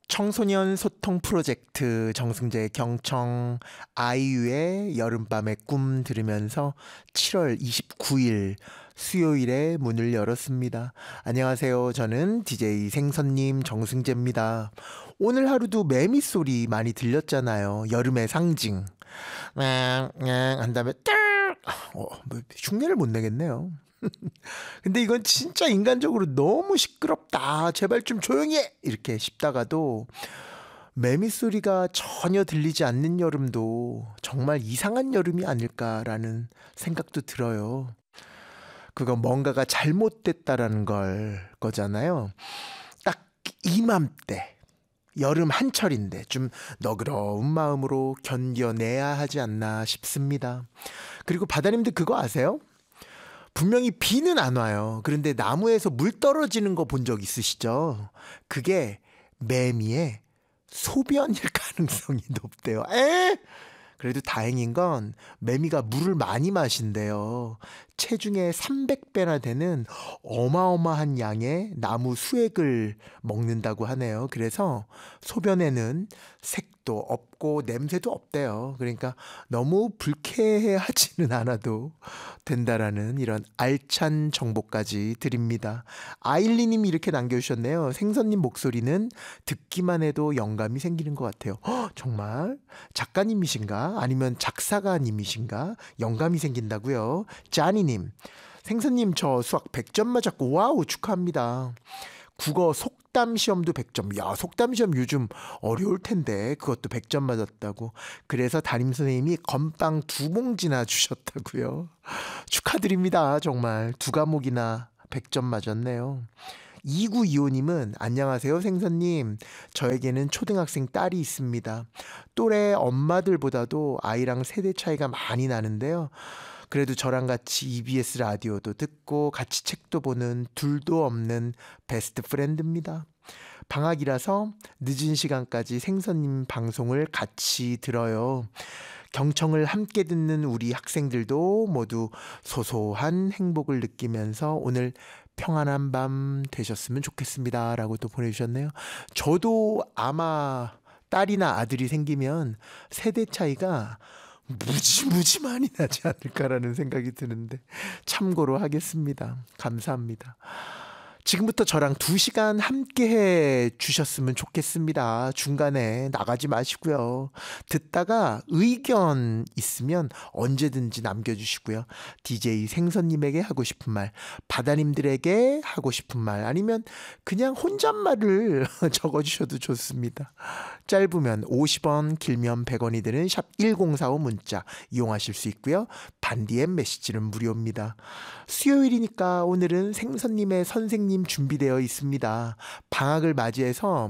청소년 소통 프로젝트 정승재 경청 아이유의 여름밤의 꿈 들으면서 7월 29일 수요일에 문을 열었습니다. 안녕하세요. 저는 DJ 생선님 정승재입니다. 오늘 하루도 매미 소리 많이 들렸잖아요. 여름의 상징. 한 다음에 뭐 흉내를 못 내겠네요. 근데 이건 진짜 인간적으로 너무 시끄럽다. 제발 좀 조용히 해. 이렇게 싶다가도 매미 소리가 전혀 들리지 않는 여름도 정말 이상한 여름이 아닐까라는 생각도 들어요. 그건 뭔가가 잘못됐다라는 거잖아요. 딱 이맘때 여름 한철인데 좀 너그러운 마음으로 견뎌내야 하지 않나 싶습니다. 그리고 바다님들 그거 아세요? 분명히 비는 안 와요. 그런데 나무에서 물 떨어지는 거 본 적 있으시죠? 그게 매미의 소변일 가능성이 높대요. 그래도 다행인 건 매미가 물을 많이 마신대요. 체중의 300배나 되는 어마어마한 양의 나무 수액을 먹는다고 하네요. 그래서 소변에는 색도 없고 냄새도 없대요. 그러니까 너무 불쾌해하지는 않아도 된다라는 이런 알찬 정보까지 드립니다. 아일리님이 이렇게 남겨주셨네요. 생선님 목소리는 듣기만 해도 영감이 생기는 것 같아요. 정말? 작가님이신가? 아니면 작사가님이신가? 영감이 생긴다고요? 짜니님, 생선님 저 수학 100점 맞았고 와우 축하합니다. 국어 속담 시험도 100점. 야, 속담 시험 요즘 어려울 텐데 그것도 100점 맞았다고. 그래서 담임 선생님이 건빵 2봉지나 주셨다고요. 축하드립니다. 정말 두 과목이나 100점 맞았네요. 2925님은 안녕하세요 생선님. 저에게는 초등학생 딸이 있습니다. 또래 엄마들보다도 아이랑 세대 차이가 많이 나는데요. 그래도 저랑 같이 EBS 라디오도 듣고 같이 책도 보는 둘도 없는 베스트 프렌드입니다. 방학이라서 늦은 시간까지 생선님 방송을 같이 들어요. 경청을 함께 듣는 우리 학생들도 모두 소소한 행복을 느끼면서 오늘 평안한 밤 되셨으면 좋겠습니다. 라고 또 보내주셨네요. 저도 아마 딸이나 아들이 생기면 세대 차이가 무지 많이 나지 않을까라는 생각이 드는데 참고로 하겠습니다. 감사합니다. 지금부터 저랑 2시간 함께 해 주셨으면 좋겠습니다. 중간에 나가지 마시고요. 듣다가 의견 있으면 언제든지 남겨주시고요. DJ 생선님에게 하고 싶은 말, 바다님들에게 하고 싶은 말, 아니면 그냥 혼잣말을 적어주셔도 좋습니다. 짧으면 50원, 길면 100원이 드는 샵 1045 문자 이용하실 수 있고요. 반디의 메시지는 무료입니다. 수요일이니까 오늘은 생선님의 선생님 준비되어 있습니다. 방학을 맞이해서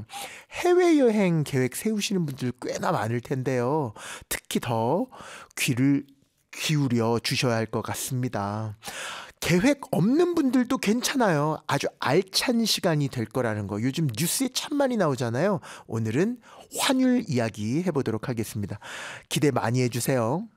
해외여행 계획 세우시는 분들 꽤나 많을 텐데요. 특히 더 귀를 기울여 주셔야 할 것 같습니다. 계획 없는 분들도 괜찮아요. 아주 알찬 시간이 될 거라는 거 요즘 뉴스에 참 많이 나오잖아요. 오늘은 환율 이야기 해보도록 하겠습니다. 기대 많이 해주세요.